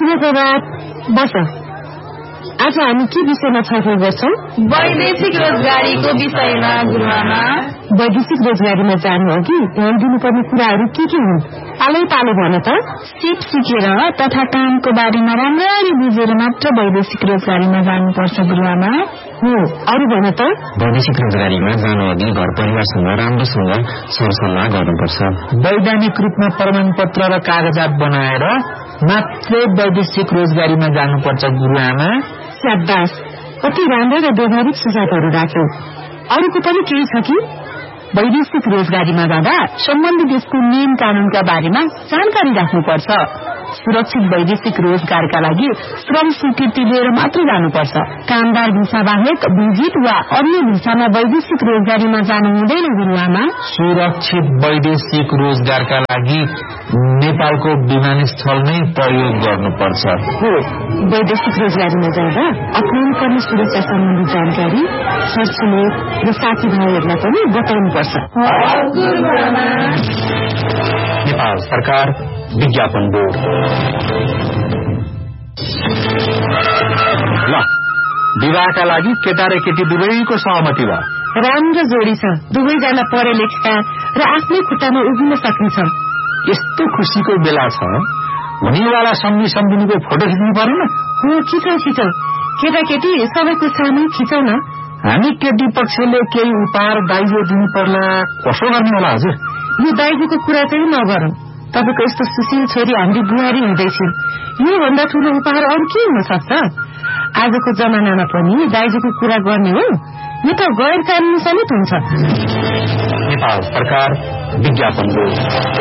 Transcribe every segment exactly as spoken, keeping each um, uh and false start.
शुभ प्रभात। बस आज हामी के विषयमा छलफल गर्छौं? वैदेशिक रोजगारीको विषयमा गुरुआमा। वैदेशिक रोजगारीमा जानु अघि ध्यान दिनुपर्ने कुराहरू के के हुन्? पालै पालो भन त। सिप सिकेर तथा कामको बारेमा राम्ररी बुझेर मात्र वैदेशिक रोजगारीमा जानुपर्छ गुरुआमा। हो, अरू भन त। वैदेशिक रोजगारीमा जानु अघि घर परिवारसँग राम्रोसँग सरसल्लाह गर्नुपर्छ। वैधानिक रूपमा प्रमाण पत्र र कागजात बनाएर मात्र वैदेशिक रोजगारीमा जानुपर्छ गुरुआमा। शाबास, कति राम्रो र व्यवहारिक सुझावहरू राख्यौ। अरूको पनि केही छ कि? वैदेशिक रोजगारीमा जाँदा सम्बन्धित देशको नियम कानूनका बारेमा जानकारी राख्नुपर्छ। सुरक्षित वैदेशिक रोजगारका लागि श्रम स्वीकृति लिएर मात्र जानुपर्छ। कामदार भिसा बाहेक भिजिट वा अन्य भिसामा वैदेशिक रोजगारीमा जानु हुँदैन गुरुआमा। सुरक्षित वैदेशिक रोजगारका लागि नेपालको विमानस्थल नै प्रयोग गर्नुपर्छ। हो, वैदेशिक रोजगारीमा जाँदा अपनाउनु पर्ने सुरक्षा सम्बन्धी जानकारी छरछिमेक र साथीभाइहरूलाई पनि बताउनुपर्छ। नेपाल सरकार विज्ञापन बोर्ड। ल, विवाहका लागि केटा र केटी दुवैको सहमति भयो। राम्रो जोडी छ, दुवैजना पढे लेखेका र आफ्नै खुट्टामा उभिन सक्ने छ। यस्तो खुसीको बेला छ, हुनेवाला सम्झी सम्झिनुको फोटो खिच्नु पर्दैन? हो, खिचौ खिचौ, केटाकेटी सबैको सामु खिचौ न। हामी केटी पक्षले केही उपहार दाइजो दिनु पर्ला, कसो गर्ने होला हजुर? यो दाइजोको कुरा चाहिँ नगरौं। तपाईको यस्तो सुशील छोरी हाम्री बुहारी हुँदैछ, यो भन्दा ठूलो उपहार अरू के हुन सक्छ? आजको जमानामा पनि दाइजोको कुरा गर्ने हो, यो त गैर कानूनी समेत हुन्छ। नेपाल सरकार विज्ञापन बोर्ड।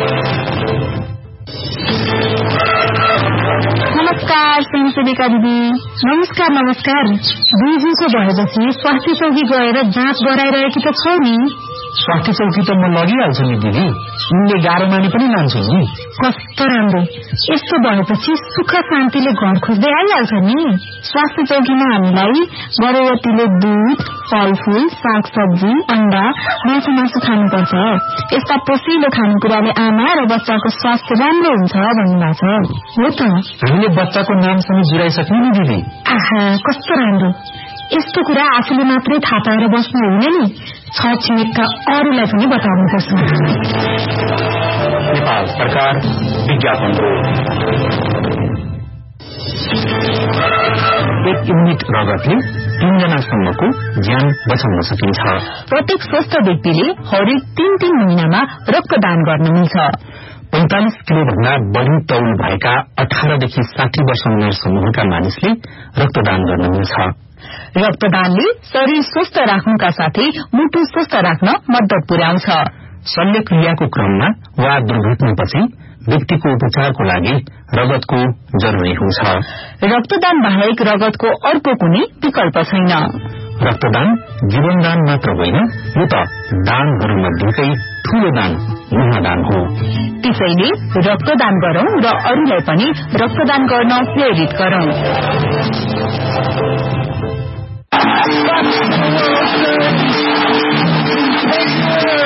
नमस्कार सेविका दिदी। नमस्कार नमस्कार। दुई दिनको भएपछि स्वास्थ्य चौकी गएर जाँच गराइरहेकी त छौ नि? स्वास्थ्य चौकी त म लगिहाल्छु नि दिदी, उनले गाह्रो मानी पनि लान्छु नि। कस्तो राम्रो, यस्तो भएपछि सुख शान्तिले घर खोज्दै आइहाल्छ नि। स्वास्थ्य चौकीमा हामीलाई गर्भवतीले दुध, फलफूल, सागसब्जी, अण्डा, मासु मासु खानुपर्छ। यस्ता पोषिलो खानेकुराले आमा र बच्चाको स्वास्थ्य राम्रो हुन्छ भन्नुभएको छ। हो त, हामीले बच्चाको नामसँग जुराइसक्यौं नि दिदी। आहा, कस्तो राम्रो। यस्तो कुरा आफूले मात्रै थाहा पाएर बस्नु हुँदैन नि, छरछिमेकका अरूलाई पनि बताउनुपर्छ। नेपाल सरकार विज्ञापन बोर्ड। एक युनिट रगतले तीनजनासम्मको ज्यान बचाउन सकिन्छ। प्रत्येक स्वस्थ व्यक्तिले हरेक तीन तीन महिनामा रक्तदान गर्न मिल्छ। पैंतालिस किलो भन्दा बढ़ी तौल भएका अठारदेखि साठी वर्ष उमेर समूहका मानिसले रक्तदान गर्न मिल्छ। रक्तदानले शरीर स्वस्थ राख्नुका साथै मुटु स्वस्थ राख्न मद्दत पुर्याउँछ। शल्यक्रियाको क्रममा वा दुर्घटनापछि व्यक्तिको उपचारको लागि रगतको जरुरी हुन्छ। रक्तदान बाहेक रगतको अर्को कुनै विकल्प छैन। रक्तदान जीवनदान मात्र होइन, यो त दानहरूमध्येकै ठूलो दान महादान हो। त्यसैले रक्तदान गरौं र अरूलाई पनि रक्तदान गर्न प्रेरित गरौं।